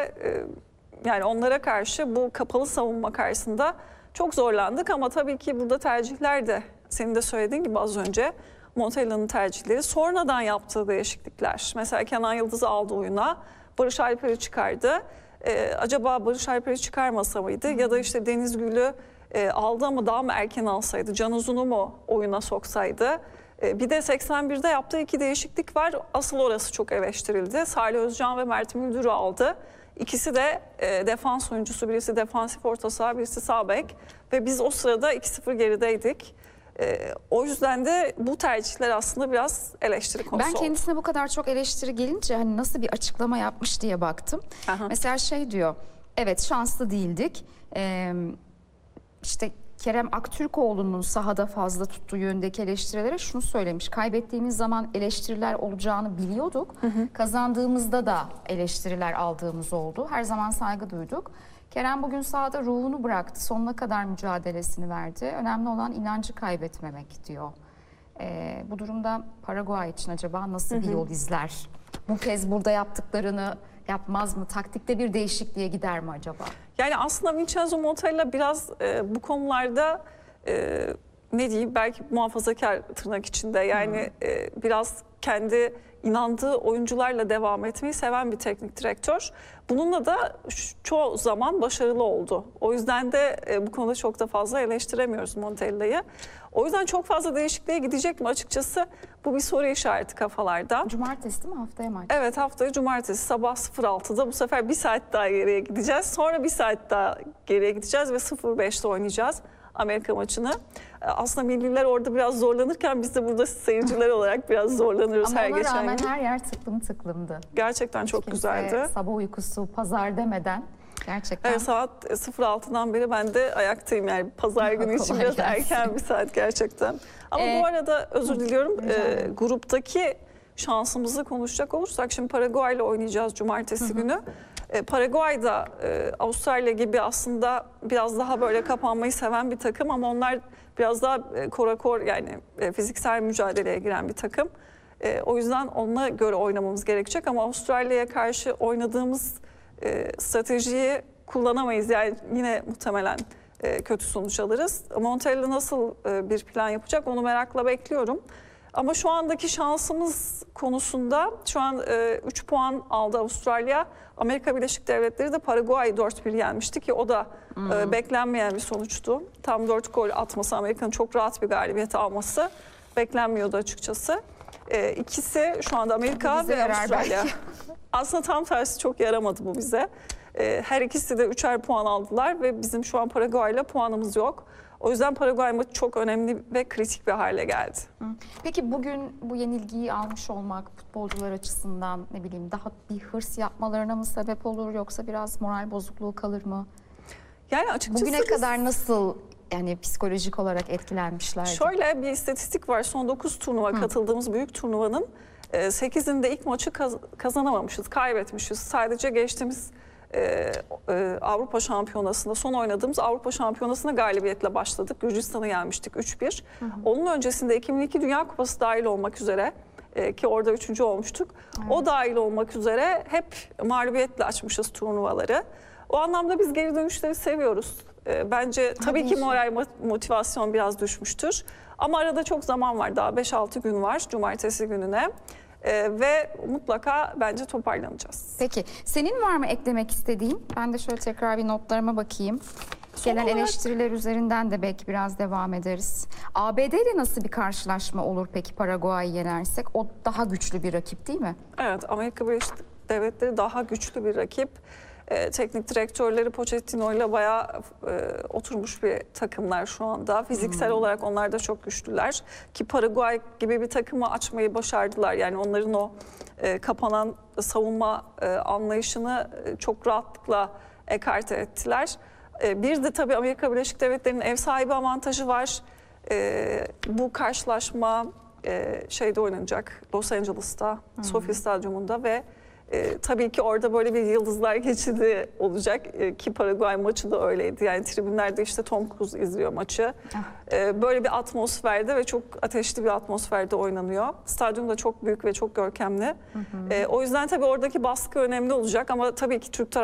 yani onlara karşı bu kapalı savunma karşısında çok zorlandık ama tabii ki burada tercihler de senin de söylediğin gibi az önce Montella'nın tercihleri, sonradan yaptığı değişiklikler. Mesela Kenan Yıldız'ı aldı oyuna, Barış Alper'i çıkardı. Acaba Barış Alper'i çıkarmasa mıydı? Ya da işte Deniz Gül'ü aldı ama daha mı erken alsaydı? Can Uzun'u mu oyuna soksaydı? Bir de 81'de yaptığı 2 değişiklik var. Asıl orası çok eleştirildi. Salih Özcan ve Mert Müldür'ü aldı. İkisi de defans oyuncusu. Birisi defansif orta saha, birisi sağ bek. Ve biz o sırada 2-0 gerideydik. O yüzden de bu tercihler aslında biraz eleştiri konusu Ben kendisine oldu. bu kadar çok eleştiri gelince hani nasıl bir açıklama yapmış diye baktım. Aha. Mesela şey diyor, evet şanslı değildik. İşte Kerem Aktürkoğlu'nun sahada fazla tuttuğu yönündeki eleştirilere şunu söylemiş. Kaybettiğimiz zaman eleştiriler olacağını biliyorduk. Kazandığımızda da eleştiriler aldığımız oldu. Her zaman saygı duyduk. Kerem bugün sahada ruhunu bıraktı. Sonuna kadar mücadelesini verdi. Önemli olan inancı kaybetmemek diyor. Bu durumda Paraguay için acaba nasıl bir yol izler? Bu kez burada yaptıklarını yapmaz mı? Taktikte bir değişikliğe gider mi acaba? Yani aslında Vincenzo Montella biraz bu konularda ne diyeyim, belki muhafazakar tırnak içinde, yani biraz kendi inandığı oyuncularla devam etmeyi seven bir teknik direktör. Bununla da çoğu zaman başarılı oldu. O yüzden de bu konuda çok da fazla eleştiremiyoruz Montella'yı. O yüzden çok fazla değişikliğe gidecek mi açıkçası, bu bir soru işareti kafalarda. Cumartesi değil mi, haftaya maç? Evet, haftaya cumartesi sabah 06'da bu sefer bir saat daha geriye gideceğiz. Sonra bir saat daha geriye gideceğiz ve 05'te oynayacağız Amerika maçını. Aslında milliler orada biraz zorlanırken biz de burada seyirciler olarak biraz zorlanıyoruz Ama her ona geçen rağmen gün. her yer tıklım tıklımdı. Gerçekten çok güzeldi. Sabah uykusu, pazar demeden gerçekten. Evet, saat 06'dan beri ben de ayaktayım, yani pazar günü için Kolay biraz gelsin. erken bir saat gerçekten. Ama bu arada özür diliyorum, gruptaki şansımızı konuşacak olursak şimdi Paraguay ile oynayacağız cumartesi günü. Paraguay da Avustralya gibi aslında biraz daha böyle kapanmayı seven bir takım ama onlar biraz daha korakor, yani fiziksel mücadeleye giren bir takım. O yüzden onunla göre oynamamız gerekecek ama Avustralya'ya karşı oynadığımız stratejiyi kullanamayız. Yani yine muhtemelen kötü sonuç alırız. Montella nasıl bir plan yapacak onu merakla bekliyorum. Ama şu andaki şansımız konusunda şu an 3 puan aldı Avustralya. Amerika Birleşik Devletleri de Paraguay'ı 4-1 yenmişti ki o da beklenmeyen bir sonuçtu. Tam 4 gol atması, Amerika'nın çok rahat bir galibiyet alması beklenmiyordu açıkçası. İkisi şu anda Amerika ve Avustralya. Aslında tam tersi, çok yaramadı bu bize. Her ikisi de 3'er puan aldılar ve bizim şu an Paraguay'la puanımız yok. O yüzden Paraguay maçı çok önemli ve kritik bir hale geldi. Peki bugün bu yenilgiyi almış olmak futbolcular açısından ne bileyim daha bir hırs yapmalarına mı sebep olur yoksa biraz moral bozukluğu kalır mı? Yani açıkçası Bugüne kadar nasıl yani psikolojik olarak etkilenmişlerdi? Şöyle bir istatistik var. Son 9 turnuva katıldığımız büyük turnuvanın 8'inde ilk maçı kazanamamışız, kaybetmişiz. Sadece geçtiğimiz Avrupa Şampiyonası'nda, son oynadığımız Avrupa Şampiyonası'na galibiyetle başladık. Gürcistan'ı yenmiştik 3-1. Onun öncesinde 2002 Dünya Kupası dahil olmak üzere ki orada 3. olmuştuk. Evet. O dahil olmak üzere hep mağlubiyetle açmışız turnuvaları. O anlamda biz geri dönüşleri seviyoruz. Bence tabii ki moral motivasyon biraz düşmüştür. Ama arada çok zaman var, daha 5-6 gün var cumartesi gününe. Ve mutlaka bence toparlanacağız. Peki senin var mı eklemek istediğin? Ben de şöyle tekrar bir notlarıma bakayım. Gelen eleştiriler üzerinden de belki biraz devam ederiz. ABD ile nasıl bir karşılaşma olur peki Paraguay'ı yenersek? O daha güçlü bir rakip değil mi? Evet, Amerika Birleşik Devletleri daha güçlü bir rakip. Teknik direktörleri Pochettino ile bayağı oturmuş bir takımlar şu anda. Fiziksel olarak onlar da çok güçlüler. Ki Paraguay gibi bir takımı açmayı başardılar. Yani onların o kapanan savunma anlayışını çok rahatlıkla ekarte ettiler. Bir de tabii Amerika Birleşik Devletleri'nin ev sahibi avantajı var. Bu karşılaşma şeyde oynanacak, Los Angeles'ta, SoFi Stadyumunda ve tabii ki orada böyle bir yıldızlar geçidi olacak ki Paraguay maçı da öyleydi. Yani tribünlerde işte Tom Cruise izliyor maçı. Böyle bir atmosferde ve çok ateşli bir atmosferde oynanıyor. Stadyum da çok büyük ve çok görkemli. O yüzden tabii oradaki baskı önemli olacak ama tabii ki Türk taraftarı